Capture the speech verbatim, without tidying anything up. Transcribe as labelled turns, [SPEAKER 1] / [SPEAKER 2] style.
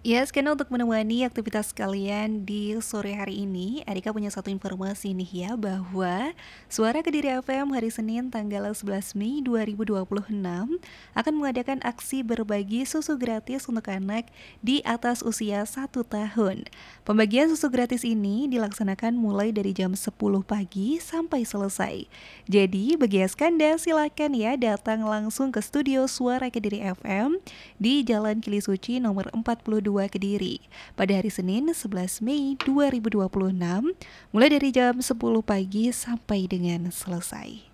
[SPEAKER 1] Yes, karena untuk menemani aktivitas kalian di sore hari ini, Erika punya satu informasi nih ya, bahwa Suara Kediri F M hari Senin tanggal sebelas Mei dua ribu dua puluh enam akan mengadakan aksi berbagi susu gratis untuk anak di atas usia satu tahun. Pembagian susu gratis ini dilaksanakan mulai dari jam sepuluh pagi sampai selesai. Jadi, bagi Eskanda silakan ya datang langsung ke studio Suara Kediri F M di Jalan Kilisuci nomor empat puluh dua Kediri pada hari Senin sebelas Mei dua ribu dua puluh enam mulai dari jam sepuluh pagi sampai dengan selesai.